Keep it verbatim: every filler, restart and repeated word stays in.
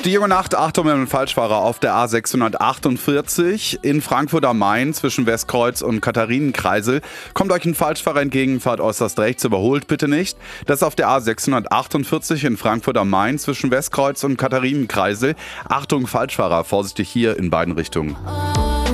Die junge Nacht, Achtung, ein Falschfahrer auf der A sechshundertachtundvierzig in Frankfurt am Main zwischen Westkreuz und Katharinenkreisel. Kommt euch ein Falschfahrer entgegen, fahrt äußerst rechts, überholt bitte nicht. Das ist auf der A sechshundertachtundvierzig in Frankfurt am Main zwischen Westkreuz und Katharinenkreisel. Achtung, Falschfahrer, vorsichtig hier in beiden Richtungen.